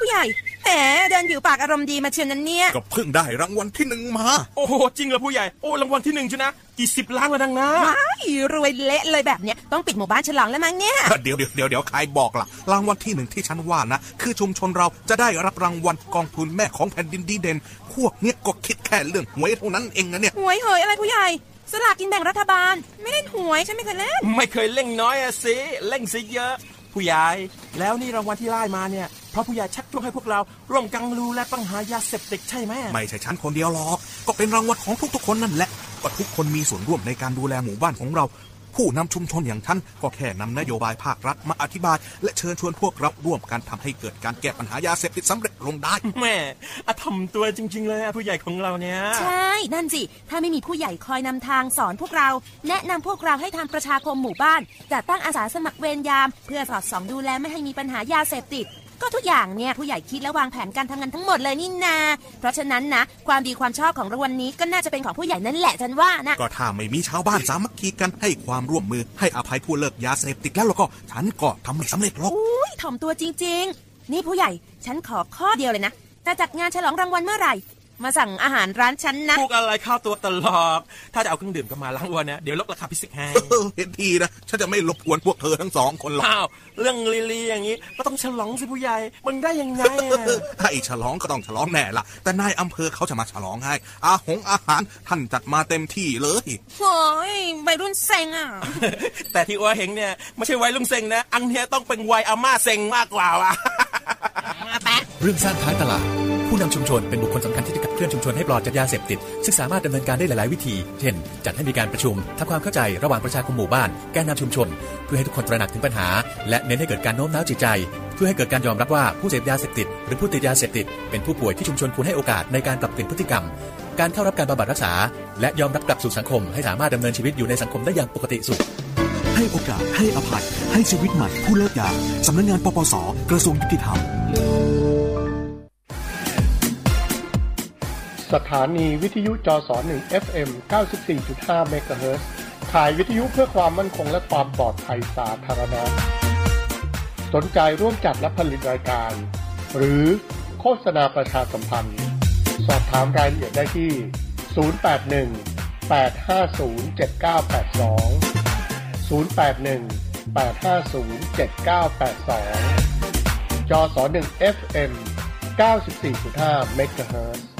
ผู้ใหญ่แหมเดินผิวปากอารมณ์ดีมาเชียวนั้นเนี่ยก็เพิ่งได้รางวัลที่1มาโอ้โหจริงเหรอผู้ใหญ่โอ้รางวัลที่1ใช่นะกี่10 ล้านมาดังนะว้ายรวยเละเลยแบบเนี้ยต้องปิดหมู่บ้านฉลองแล้วมั้งเนี่ยเดี๋ยวใครบอกล่ะรางวัลที่1ที่ฉันว่านะคือชุมชนเราจะได้รับรางวัลกองทุนแม่ของแผ่นดินดีเด่นพวกเนี้ยก็คิดแค่เรื่องหวยเท่านั้นเองนะเนี่ยหวยเหยอะไรผู้ใหญ่สลากกินแบ่งรัฐบาลไม่เล่นหวยฉันไม่เคยเล่นไม่เคยเล่นน้อยอะสิเล่นซิเยอะผู้ใหญ่แล้วนี่รางวัลที่ได้มาเนี่ยเพราะผู้ใหญ่ชักชวนให้พวกเราร่วมกันดูแลปัญหายาเสพติดใช่ไหมไม่ใช่ฉันคนเดียวหรอกก็เป็นรางวัลของทุกๆคนนั่นแหละก็ทุกคนมีส่วนร่วมในการดูแลหมู่บ้านของเราผู้นำชุมชนอย่างท่านก็แค่นำนโยบายภาครัฐมาอธิบายและเชิญชวนพวกเราร่วมกันทำให้เกิดการแก้ปัญหายาเสพติดสำเร็จลงได้แม่ทำตัวจริงๆเลยผู้ใหญ่ของเราเนี่ยใช่นั่นสิถ้าไม่มีผู้ใหญ่คอยนำทางสอนพวกเราแนะนำพวกเราให้ทำประชาคมหมู่บ้านจัดตั้งอาสาสมัครเวรยามเพื่อสอดส่องดูแลไม่ให้มีปัญหายาเสพติดก็ทุกอย่างเนี่ยผู้ใหญ่คิดและวางแผนการทำงานทั้งหมดเลยนี่นาเพราะฉะนั้นนะความดีความชอบของรางวัลนี้ก็น่าจะเป็นของผู้ใหญ่นั่นแหละฉันว่านะก็ถ้าไม่มีชาวบ้านสามัคคีกันให้ความร่วมมือให้อภัยผู้เลิกยาเสพติดแล้วก็ฉันก็ทำไม่สำเร็จหรอกอุ้ยถ่อมตัวจริงๆนี่ผู้ใหญ่ฉันขอข้อเดียวเลยนะจะจัดงานฉลองรางวัลเมื่อไหร่มาสั่งอาหารร้านฉันนะพวกอะไรข้าวตัวตลอดถ้าจะเอาเครื่องดื่มก็มาล้างวันนะเดี๋ยวลดราคาพิเศษให้เห็นทีนะฉันจะไม่รบกวนพวกเธอทั้ง2คนหรอกอ้าวเรื่องลีอย่างนี้ก็ต้องฉลองสิผู้ใหญ่มันได้ยังไงให้ฉลองก็ต้องฉลองแน่ล่ะแต่นายอำเภอเขาจะมาฉลองให้อาหารท่านจัดมาเต็มที่เลยโอ้ยวัยรุ่นเซ็งอ่ะแต่ที่อ้วเห็นเนี่ยไม่ใช่วัยรุ่นเซ็งนะอันเนี้ยต้องเป็นวัยอาม่าเซ็งมากกว่าว่ะเรื่องสร้างท้ายตลาดผู้นำชุมชนเป็นบุคคลสำคัญที่จะขับเคลื่อนชุมชนให้ปลอดจากยาเสพติดซึ่งสามารถดำเนินการได้หลายๆวิธีเช่นจัดให้มีการประชุมทำความเข้าใจระหว่างประชาคมหมู่บ้านแกนนำชุมชนเพื่อให้ทุกคนตระหนักถึงปัญหาและเน้นให้เกิดการโน้มน้าวจิตใจเพื่อให้เกิดการยอมรับว่าผู้เสพยาเสพติดหรือผู้ติดยาเสพติดเป็นผู้ป่วยที่ชุมชนควรให้โอกาสในการปรับเปลี่ยนพฤติกรรมการเข้ารับการบำบัดรักษาและยอมรับกลับสู่สังคมให้สามารถดำเนินชีวิตอยู่ในสังคมได้อย่างปกติสุขให้โอกาสให้อภัยให้ชีวิตใหม่ผู้เลิกยาสำนักงานปปส.กระทรวงยุติธรรมสถานีวิทยุจส1 FM 94.5 เมกะเฮิรตซ์ถ่ายวิทยุเพื่อความมั่นคงและความปลอดภัยสาธารณะสนใจร่วมจัดและผลิตรายการหรือโฆษณาประชาสัมพันธ์สอบถามรายละเอียดได้ที่ 081 850 7982 081 850 7982 จส1 FM 94.5 เมกะเฮิรตซ์